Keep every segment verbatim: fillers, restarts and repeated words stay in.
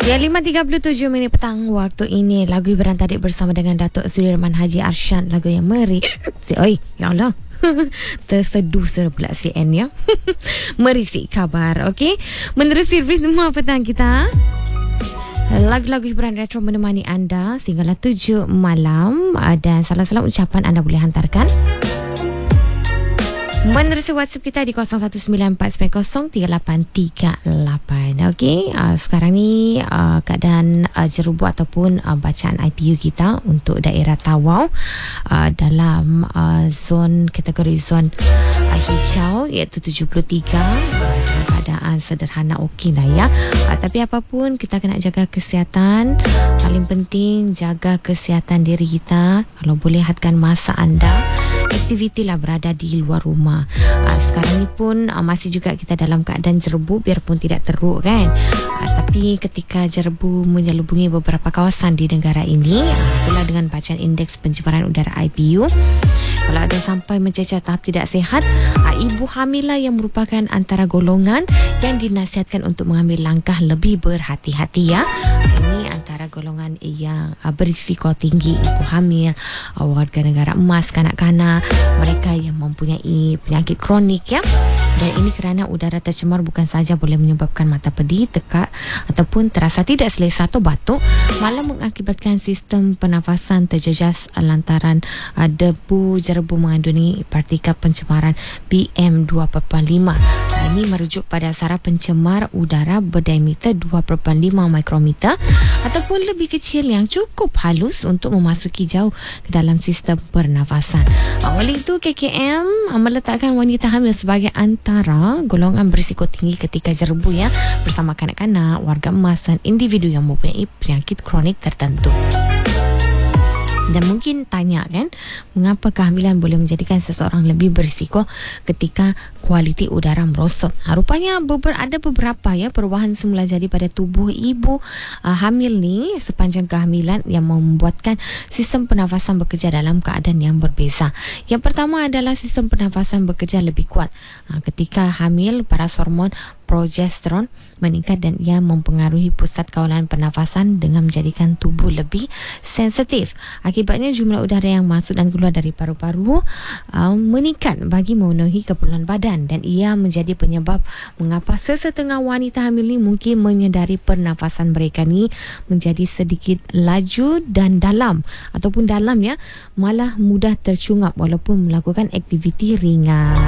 Ya, lima tiga puluh tujuh minit petang waktu ini. Lagu hiburan tadi bersama dengan Datuk Seri Rahman Haji Arsyad. Lagu yang meri. Si, oi, ya Allah. Terseduh pula si N ya. Merisi kabar, okey. Menerusi ritma petang kita. Lagu-lagu hiburan retro menemani anda sehinggalah tujuh malam. Dan salam-salam ucapan anda boleh hantarkan menerusi WhatsApp kita di kosong satu sembilan empat sembilan kosong tiga lapan tiga lapan. Okey, uh, sekarang ni uh, keadaan uh, jerubu ataupun uh, bacaan I P U kita untuk daerah Tawau uh, dalam uh, zon kategori zon uh, hijau iaitu tujuh puluh tiga. Uh, keadaan sederhana okey lah ya. Uh, tapi apapun kita kena jaga kesihatan. Paling penting jaga kesihatan diri kita. Kalau boleh hadkan masa anda, aktiviti lah berada di luar rumah. Uh, sekarang ni pun uh, masih juga kita dalam keadaan jerebu biarpun tidak teruk kan. Uh, tapi ketika jerebu menyelubungi beberapa kawasan di negara ini, uh, itulah dengan bacaan indeks pencemaran udara I P U. Kalau ada sampai mencecah tahap tidak sihat, uh, ibu hamil lah yang merupakan antara golongan yang dinasihatkan untuk mengambil langkah lebih berhati-hati ya. Ini antara golongan yang uh, berisiko tinggi, ibu hamil, uh, warga negara emas, kanak-kanak, mereka yang mempunyai penyakit kronik ya. Dan ini kerana udara tercemar bukan saja boleh menyebabkan mata pedih, tekak ataupun terasa tidak selesa atau batuk, malah mengakibatkan sistem pernafasan terjejas lantaran uh, debu jerebu mengandungi partikel pencemaran P M dua perpuluhan lima. Uh, ini merujuk pada saraf pencemar udara berdiameter dua perpuluhan lima mikrometer ataupun lebih kecil yang cukup halus untuk memasuki jauh ke dalam sistem pernafasan. Uh, oleh itu K K M uh, meletakkan wanita hamil sebagai antara golongan berisiko tinggi ketika jerebu ya, bersama kanak-kanak, warga emas dan individu yang mempunyai penyakit kronik tertentu. Dan mungkin tanya kan, mengapa kehamilan boleh menjadikan seseorang lebih berisiko ketika kualiti udara merosot? Ha, rupanya beber, ada beberapa ya perubahan semula jadi pada tubuh ibu uh, hamil ni sepanjang kehamilan yang membuatkan sistem pernafasan bekerja dalam keadaan yang berbeza. Yang pertama adalah sistem pernafasan bekerja lebih kuat. Ha, ketika hamil, paras hormon progesteron meningkat dan ia mempengaruhi pusat kawalan pernafasan dengan menjadikan tubuh lebih sensitif. Akibatnya jumlah udara yang masuk dan keluar dari paru-paru uh, meningkat bagi memenuhi keperluan badan, dan ia menjadi penyebab mengapa sesetengah wanita hamil ni mungkin menyedari pernafasan mereka ni menjadi sedikit laju dan dalam ataupun dalam ya, malah mudah tercungap walaupun melakukan aktiviti ringan.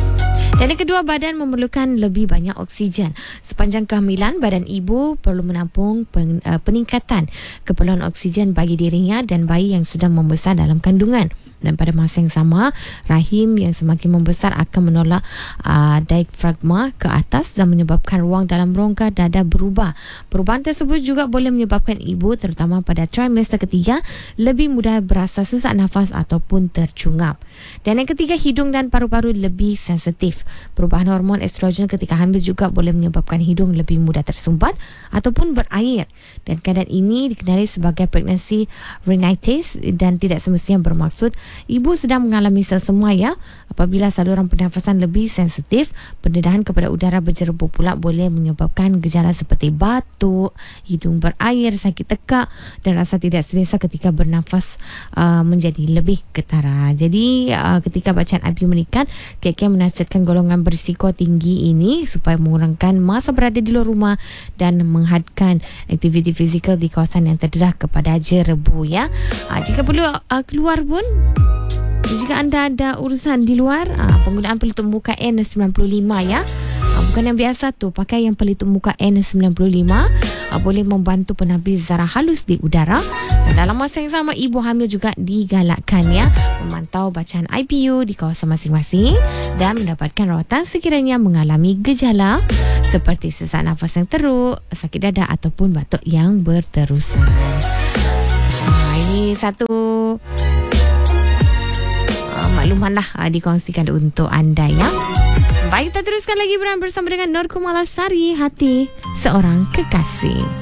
Dan yang kedua, badan memerlukan lebih banyak oksigen. Sepanjang kehamilan, badan ibu perlu menampung pen, uh, peningkatan keperluan oksigen bagi dirinya dan bayi yang sedang membesar dalam kandungan. Dan pada masa yang sama, rahim yang semakin membesar akan menolak uh, diafragma ke atas dan menyebabkan ruang dalam rongga dada berubah. Perubahan tersebut juga boleh menyebabkan ibu, terutama pada trimester ketiga, lebih mudah berasa sesak nafas ataupun tercungap. Dan yang ketiga, hidung dan paru-paru lebih sensitif. Perubahan hormon estrogen ketika hamil juga boleh menyebabkan hidung lebih mudah tersumbat ataupun berair. Dan keadaan ini dikenali sebagai pregnancy rhinitis dan tidak semestinya bermaksud ibu sedang mengalami selsema ya. Apabila saluran pernafasan lebih sensitif, pendedahan kepada udara berjerebu pula boleh menyebabkan gejala seperti batuk, hidung berair, sakit tekak dan rasa tidak selesa ketika bernafas uh, menjadi lebih ketara. Jadi uh, ketika bacaan I P U meningkat, K K M menasihatkan golongan berisiko tinggi ini supaya mengurangkan masa berada di luar rumah dan menghadkan aktiviti fizikal di kawasan yang terdedah kepada jerebu ya. Uh, jika perlu uh, keluar pun, jika anda ada urusan di luar, aa, penggunaan pelitup muka N sembilan puluh lima ya. Aa, bukan yang biasa tu, pakai yang pelitup muka N sembilan puluh lima aa, boleh membantu penapis zarah halus di udara. Dan dalam masa yang sama, ibu hamil juga digalakkan ya memantau bacaan I P U di kawasan masing-masing dan mendapatkan rawatan sekiranya mengalami gejala seperti sesak nafas yang teruk, sakit dada ataupun batuk yang berterusan. Aa, ini satu makluman lah uh, dikongsikan untuk anda ya. Baik, kita teruskan lagi bersama dengan Nur Kumalasari, Hati Seorang Kekasih.